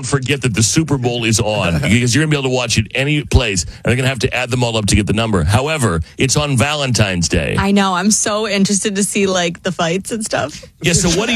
don't forget that the Super Bowl is on because you're going to be able to watch it any place, and they're going to have to add them all up to get the number. However, it's on Valentine's Day. I know. I'm so interested to see like the fights and stuff. Yeah, so what do?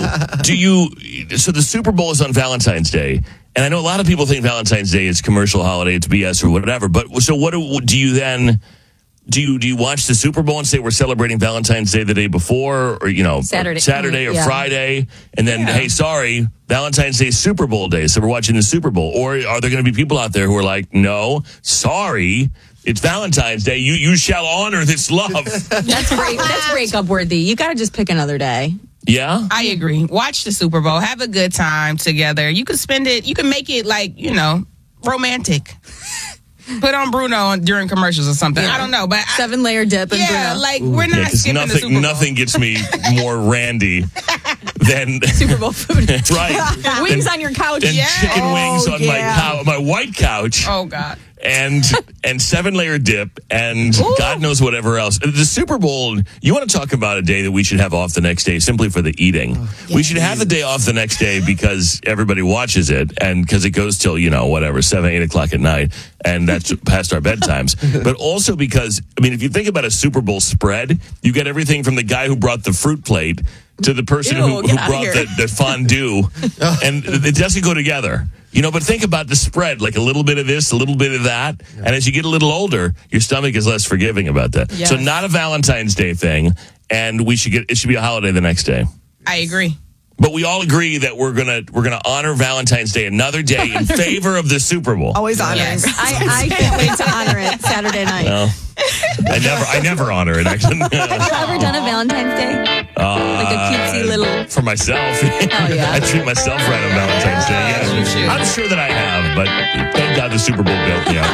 So the Super Bowl is on Valentine's Day. And I know a lot of people think Valentine's Day is commercial holiday, it's BS or whatever. But so what do you then? Do you watch the Super Bowl and say we're celebrating Valentine's Day the day before, or Saturday or Friday, and then hey, sorry, Valentine's Day is Super Bowl day, so we're watching the Super Bowl? Or are there going to be people out there who are like, no, sorry, it's Valentine's Day, you shall honor this love? That's breakup worthy. You got to just pick another day. Yeah, I agree. Watch the Super Bowl. Have a good time together. You can spend it. You can make it like romantic. Put on Bruno during commercials or something. I don't know, but 7-layer dip and Bruno. like we're not skipping the Super Bowl. Nothing gets me more randy than Super Bowl food. Right. Wings on your couch. And chicken wings on my white couch. Oh God. And 7-layer dip and God knows whatever else. The Super Bowl, you want to talk about a day that we should have off the next day simply for the eating. We should have the day off the next day because everybody watches it and because it goes till, 7, 8 o'clock at night. And that's past our bedtimes. But also because, if you think about a Super Bowl spread, you get everything from the guy who brought the fruit plate to the person who brought the fondue. And it doesn't go together. But think about the spread, like a little bit of this, a little bit of that. And as you get a little older, your stomach is less forgiving about that. Yes. So not a Valentine's Day thing. And it should be a holiday the next day. I agree. But we all agree that we're gonna honor Valentine's Day another day in favor of the Super Bowl. Always honoring. Yes. I can't wait to honor it Saturday night. Well, I never honor it, actually. Have you ever done a Valentine's Day? Like a cutesy little... For myself. Oh, yeah. I treat myself right on Valentine's Day. Yeah. You should. I'm sure that I have, but thank God the Super Bowl built me up.